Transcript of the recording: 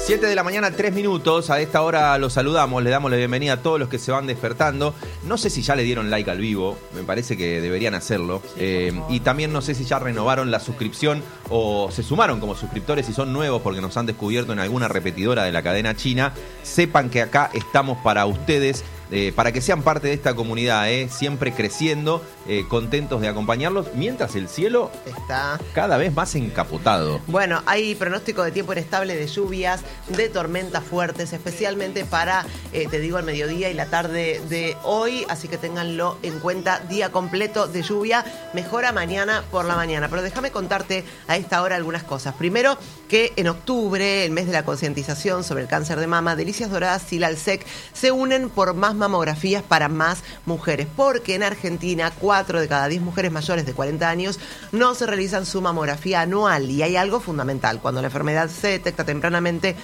7 de la mañana, 3 minutos. A esta hora los saludamos, le damos la bienvenida a todos los que se van despertando. No sé si ya le dieron like al vivo, me parece que deberían hacerlo. Y también no sé si ya renovaron la suscripción o se sumaron como suscriptores y son nuevos porque nos han descubierto en alguna repetidora de la cadena china. Sepan que acá estamos para ustedes. Para que sean parte de esta comunidad, siempre creciendo, contentos de acompañarlos, mientras el cielo está cada vez más encapotado. Bueno, hay pronóstico de tiempo inestable, de lluvias, de tormentas fuertes, especialmente para, te digo, el mediodía y la tarde de hoy, así que ténganlo en cuenta, día completo de lluvia, mejora mañana por la mañana. Pero déjame contarte a esta hora algunas cosas. Primero, que en octubre, el mes de la concientización sobre el cáncer de mama, Delicias Doradas y Lalsec se unen por más mamografías para más mujeres, porque en Argentina 4 de cada 10 mujeres mayores de 40 años no se realizan su mamografía anual, y hay algo fundamental: cuando la enfermedad se detecta tempranamente